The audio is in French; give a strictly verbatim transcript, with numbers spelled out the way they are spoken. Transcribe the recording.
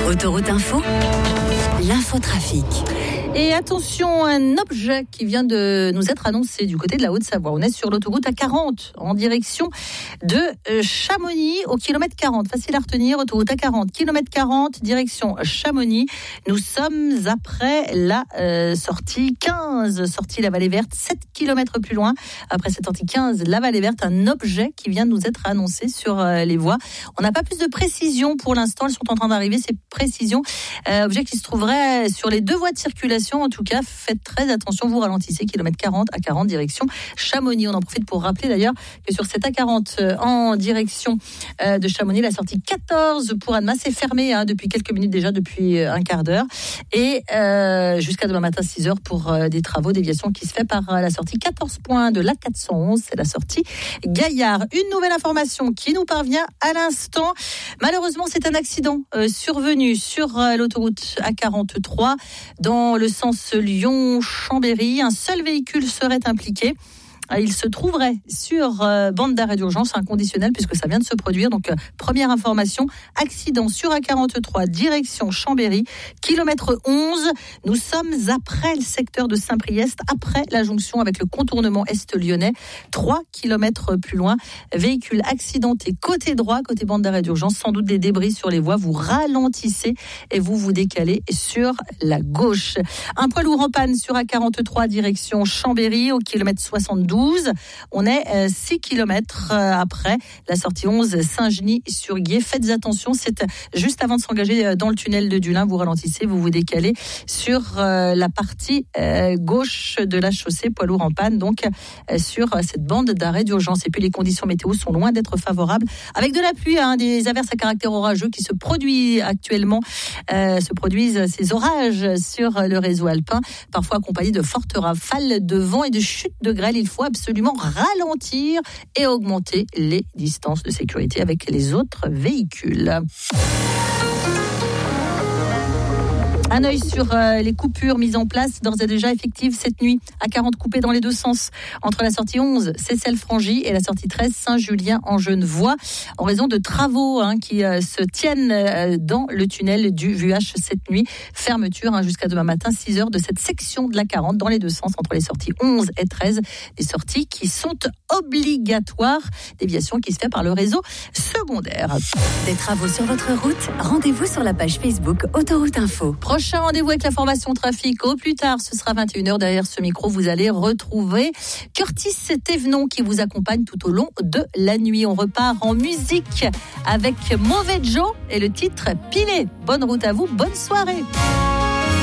Autoroute Info, l'infotrafic. Et attention, un objet qui vient de nous être annoncé du côté de la Haute-Savoie. On est sur l'autoroute A quarante en direction de Chamonix au kilomètre quarante. Facile à retenir, autoroute A quarante, kilomètre quarante, direction Chamonix. Nous sommes après la euh, sortie quinze, sortie la Vallée Verte, sept kilomètres plus loin. Après cette sortie quinze, la Vallée Verte, un objet qui vient de nous être annoncé sur euh, les voies. On n'a pas plus de précision pour l'instant, elles sont en train d'arriver, ces précisions. Euh, objet qui se trouverait sur les deux voies de circulation. En tout cas, faites très attention, vous ralentissez, kilomètre quarante à quarante, direction Chamonix. On en profite pour rappeler d'ailleurs que sur cette A quarante euh, en direction euh, de Chamonix, la sortie quatorze pour Annemasse c'est fermé hein, depuis quelques minutes déjà, depuis euh, un quart d'heure. Et euh, jusqu'à demain matin, six heures pour euh, des travaux, déviation qui se fait par euh, la sortie quatorze points de l'A quatre cent onze, c'est la sortie Gaillard. Une nouvelle information qui nous parvient à l'instant. Malheureusement, c'est un accident euh, survenu sur euh, l'autoroute A quarante-trois dans le sens Lyon-Chambéry. Un seul véhicule serait impliqué. Il se trouverait sur euh, bande d'arrêt d'urgence inconditionnelle puisque ça vient de se produire. Donc, euh, première information, accident sur A quarante-trois, direction Chambéry, kilomètre onze. Nous sommes après le secteur de Saint-Priest, après la jonction avec le contournement est-lyonnais, trois kilomètres plus loin. Véhicule accidenté côté droit, côté bande d'arrêt d'urgence, sans doute des débris sur les voies. Vous ralentissez et vous vous décalez sur la gauche. Un poids lourd en panne sur A quarante-trois, direction Chambéry, au kilomètre soixante-douze. On est euh, six kilomètres euh, après la sortie onze Saint-Genis-sur-Guiers. Faites attention, c'est juste avant de s'engager dans le tunnel de Dulin. Vous ralentissez, vous vous décalez sur euh, la partie euh, gauche de la chaussée, poids lourd en panne, donc euh, sur euh, cette bande d'arrêt d'urgence. Et puis les conditions météo sont loin d'être favorables, avec de la pluie, hein, des averses à caractère orageux qui se produisent actuellement, euh, se produisent ces orages sur le réseau alpin, parfois accompagnés de fortes rafales de vent et de chutes de grêle. Il faut absolument ralentir et augmenter les distances de sécurité avec les autres véhicules. Un œil sur euh, les coupures mises en place, d'ores et déjà effectives cette nuit. A quarante coupé dans les deux sens, entre la sortie onze, Seyssel-Frangy, et la sortie treize, Saint-Julien-en-Genevois, en raison de travaux hein, qui euh, se tiennent euh, dans le tunnel du V U H cette nuit. Fermeture hein, jusqu'à demain matin, six heures, de cette section de l'A quarante dans les deux sens, entre les sorties onze et treize. Des sorties qui sont obligatoires, déviation qui se fait par le réseau secondaire. Des travaux sur votre route, rendez-vous sur la page Facebook Autoroute Info. Prochain rendez-vous avec la formation trafic au plus tard, ce sera vingt et une heures. Derrière ce micro, vous allez retrouver Curtis Thévenon qui vous accompagne tout au long de la nuit. On repart en musique avec Mauvais Joe et le titre Pilé. Bonne route à vous, bonne soirée.